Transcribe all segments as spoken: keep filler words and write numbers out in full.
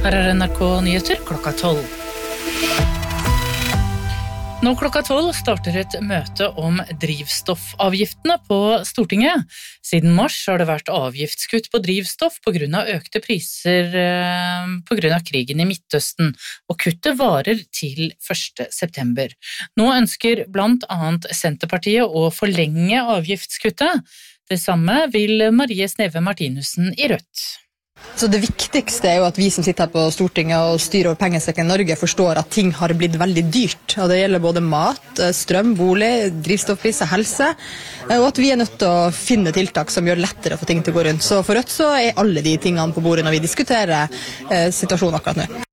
Her er N R K Nyheter klokka tolv. Nå klokka tolv starter et møte om drivstoffavgiftene på Stortinget. Siden mars har det vært avgiftskutt på drivstoff på grunn av økte priser eh, på grunn av krigen i Midtøsten, og kuttet varer til første september. Nå ønsker blant annet Senterpartiet å forlenge avgiftskuttet. Det samme vil Marie Sneve Martinussen i Rødt. Så det viktigste er jo at vi som sitter her på Stortinget og styrer over pengesekken i Norge forstår at ting har blitt veldig dyrt. Og det gjelder både mat, strøm, bolig, drivstoffpriser, helse. Og at vi er nødt til å finne tiltak som gjør lettere for ting til å gå rundt. Så for Rødt så er alle de tingene på bordet når vi diskuterer eh, situasjonen akkurat nå.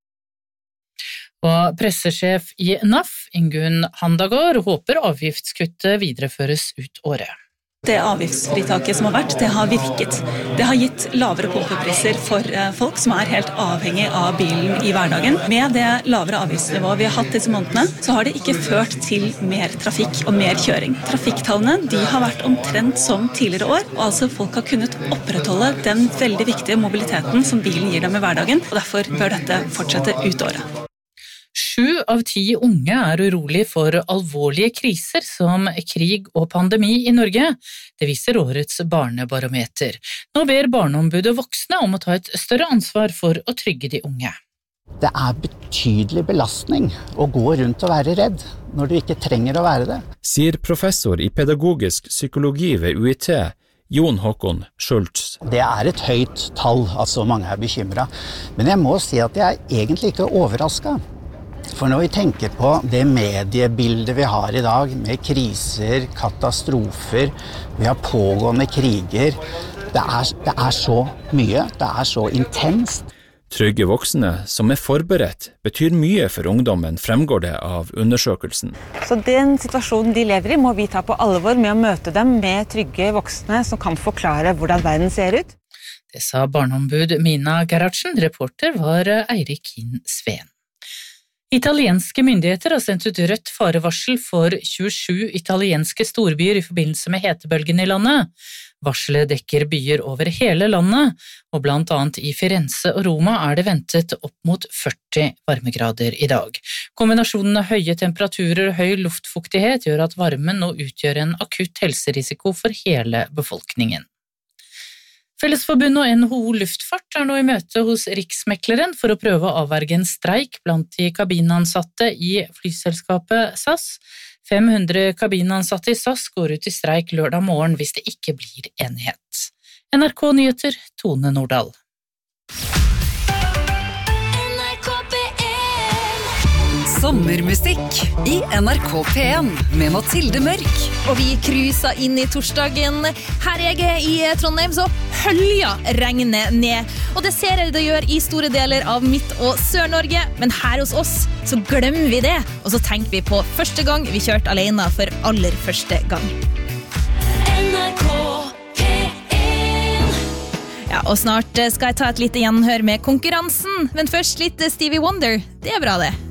Og pressesjef i N A F, Ingunn Handagård, håper avgiftskuttet videreføres ut året. Det avgiftsfritaket som har vært, det har virket. Det har gitt lavere pumpepriser for folk som er helt avhengig av bilen i hverdagen. Med det lavere avgiftsnivået vi har hatt disse månedene, så har det ikke ført til mer trafikk og mer kjøring. Trafikktallene de har vært omtrent som tidligere år, og altså folk har kunnet opprettholde den veldig viktige mobiliteten som bilen gir dem i hverdagen, og derfor bør dette fortsette ut året. Sju av ti unge er urolig for alvorlige kriser som krig og pandemi i Norge. Det viser årets barnebarometer. Nå ber barneombudet voksne om å ta et større ansvar for å trygge de unge. Det er betydelig belastning å gå rundt og være redd når du ikke trenger å være det. Sier professor i pedagogisk psykologi ved U I T, Jon Håkon Schultz. Det er et høyt tall at så mange er bekymret. Men jeg må si at jeg er egentlig ikke overrasket. For når vi tenker på det mediebildet vi har i dag, med kriser, katastrofer, vi har pågående kriger, det er, det er så mye, det er så intenst. Trygge voksne som er forberedt betyr mye for ungdommen, fremgår det av undersøkelsen. Så den situasjonen de lever i må vi ta på alvor med å møte dem med trygge voksne som kan forklare hvordan verden ser ut. Det sa barneombud Mina Gerhardsen, reporter var Eirik Hinn Sveen. Italienske myndigheter har sendt ut rødt farevarsel for tjuesju italienske storbyer i forbindelse med hetebølgen i landet. Varselet dekker byer over hele landet, og blant annet i Firenze og Roma er det ventet opp mot førti varmegrader i dag. Kombinasjonen av høye temperaturer og høy luftfuktighet gjør at varmen nå utgjør en akutt helserisiko for hele befolkningen. Fellesforbundet og N H O Luftfart er nå i møte hos Riksmekleren for å prøve å avverge en streik blant de kabinansatte i flyselskapet S A S. fem hundre kabinansatte i S A S går ut i streik lørdag morgen hvis det ikke blir enighet. N R K Nyheter, Tone Nordahl. Sommermusikk i N R K P en med Mathilde Mørk. Og vi cruiser inn i torsdagen. Her jeg er i Trondheim, så hølja regnet ned. Og det ser jeg det gjør i store deler av Midt- og Sør-Norge. Men her hos oss så glemmer vi det. Og så tenker vi på første gang vi kjørte alene for aller første gang. N R K P en. Ja, og snart skal jeg ta et lite gjenhør med konkurransen. Men først litt Stevie Wonder. Det er bra det.